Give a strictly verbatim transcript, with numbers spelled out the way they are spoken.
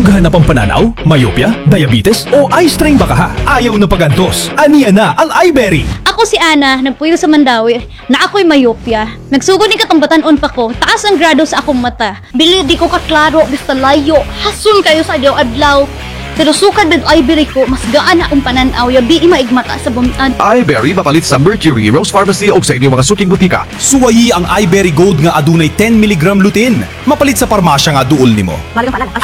Dughan na pang pananaw, myopia, diabetes o eye strain baka ha? Ayaw na pagantos. Aniya na ang iBerry. Ako si Ana, nagpuyo sa Mandawi, na ako'y mayopya. Nagsugod ni katambatan-on pa ko, taas ang grado sa akong mata. Bili di ko kaklaro, basta layo, hasun kayo sa adlaw-adlaw. Pero sukad ng iBerry ko, mas gaan na akong pananaw, yabi maigmata sa bumian. iBerry mapalit sa Mercury, Rose Pharmacy o sa inyong mga suking butika. Suwayi ang iBerry Gold nga adunay ten milligram lutein. Mapalit sa parmasya nga duol nimo. Maling palan.